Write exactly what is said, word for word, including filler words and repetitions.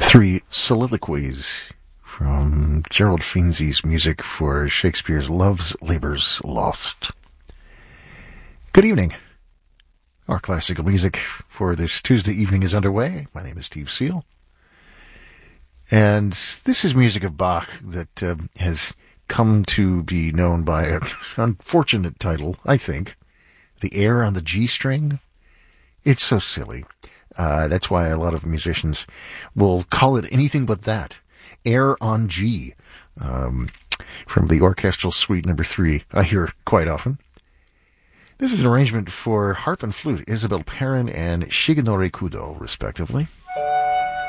Three soliloquies from Gerald Finzi's music for Shakespeare's Love's Labour's Lost. Good evening. Our classical music for this Tuesday evening is underway. My name is Steve Seal. And this is music of Bach that uh, has come to be known by an unfortunate title, I think. The Air on the G string. It's so silly. Uh, that's why a lot of musicians will call it anything but that. Air on G. Um, from the Orchestral Suite number three, I hear quite often. This is an arrangement for harp and flute, Isabelle Perrin and Shigenori Kudo, respectively.